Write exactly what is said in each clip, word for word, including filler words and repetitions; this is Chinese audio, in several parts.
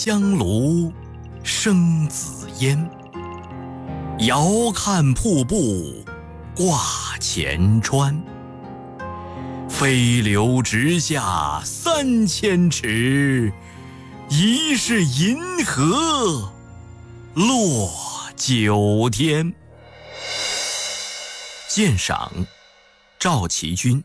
香炉生紫烟，遥看瀑布挂前川。飞流直下三千尺，疑是银河落九天。鉴赏赵其君。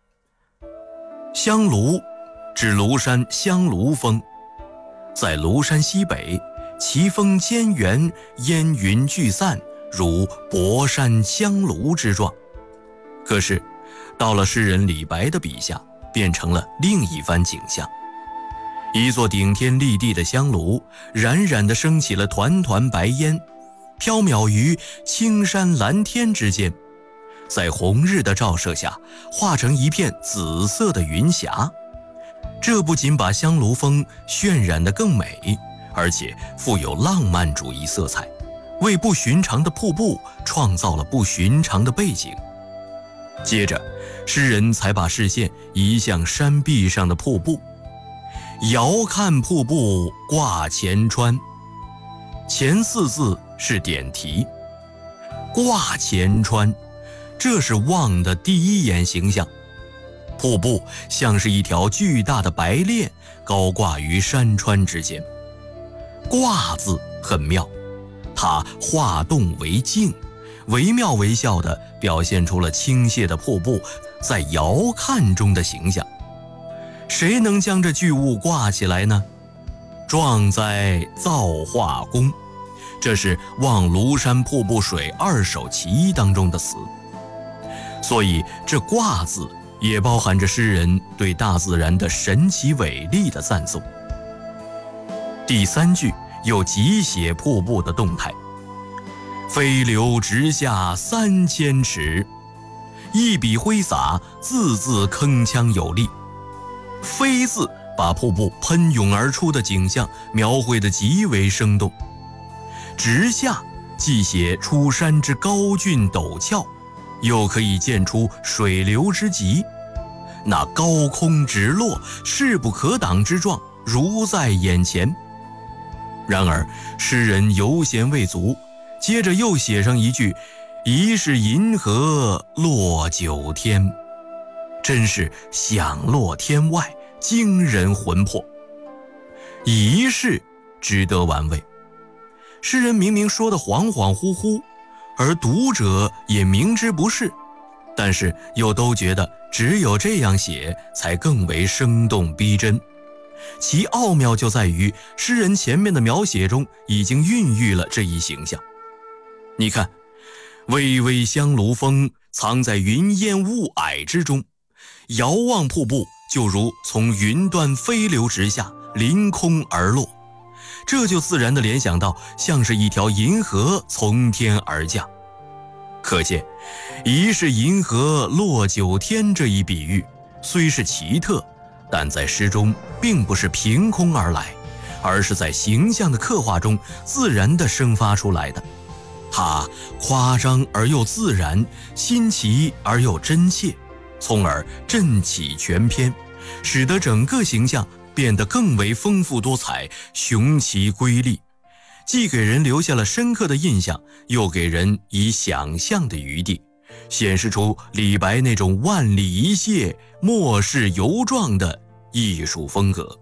香炉指庐山香炉峰，在庐山西北，奇峰尖圆，烟云聚散，如博山香炉之状。可是到了诗人李白的笔下，变成了另一番景象。一座顶天立地的香炉，冉冉地升起了团团白烟，飘渺于青山蓝天之间，在红日的照射下，化成一片紫色的云霞。这不仅把香炉峰渲染得更美，而且富有浪漫主义色彩，为不寻常的瀑布创造了不寻常的背景。接着，诗人才把视线移向山壁上的瀑布，遥看瀑布挂前川。前四字是点题，挂前川，这是望的第一眼形象。瀑布像是一条巨大的白链，高挂于山川之间。挂字很妙，它化动为静，惟妙惟肖地表现出了倾泻的瀑布在遥看中的形象。谁能将这巨物挂起来呢？壮哉造化功，这是《望庐山瀑布水二首其一》当中的词。所以这挂字也包含着诗人对大自然的神奇伟力的赞颂。第三句又急写瀑布的动态，飞流直下三千尺，一笔挥洒，字字铿锵有力。飞字把瀑布喷涌而出的景象描绘得极为生动，直下既写出山之高峻陡峭，又可以见出水流之急，那高空直落，势不可挡之状如在眼前。然而诗人犹嫌未足，接着又写上一句，疑是银河落九天，真是响落天外，惊人魂魄。疑是值得玩味，诗人明明说得恍恍惚惚，而读者也明知不是，但是又都觉得只有这样写才更为生动逼真。其奥妙就在于诗人前面的描写中已经孕育了这一形象。你看，巍巍香炉峰藏在云烟雾霭之中，遥望瀑布就如从云端飞流直下，凌空而落，这就自然地联想到像是一条银河从天而降。可见疑是银河落九天这一比喻虽是奇特，但在诗中并不是凭空而来，而是在形象的刻画中自然地生发出来的。它夸张而又自然，新奇而又真切，从而振起全篇，使得整个形象变得更为丰富多彩，雄奇瑰丽，既给人留下了深刻的印象，又给人以想象的余地，显示出李白那种万里一泻，末世犹壮的艺术风格。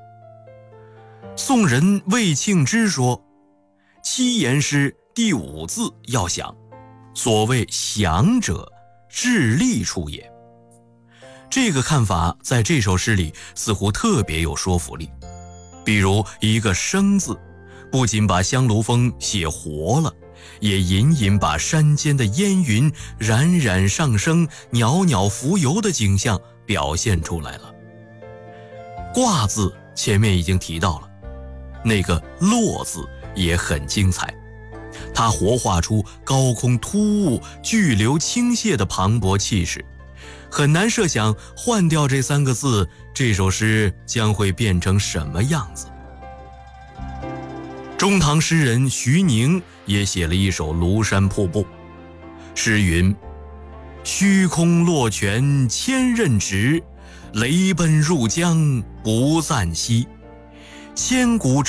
宋人魏庆之说，七言诗第五字要响，所谓响者，致力处也。这个看法在这首诗里似乎特别有说服力。比如一个生字，不仅把香炉峰写活了，也隐隐把山间的烟云冉冉上升，袅袅浮游的景象表现出来了。挂字前面已经提到了，那个落字也很精彩，它活画出高空突兀、巨流倾泻的磅礴气势。很难设想换掉这三个字，这首诗将会变成什么样子。中唐诗人徐宁也写了一首庐山瀑布，诗云：虚空落泉千仞直，雷奔入江不暂息，千古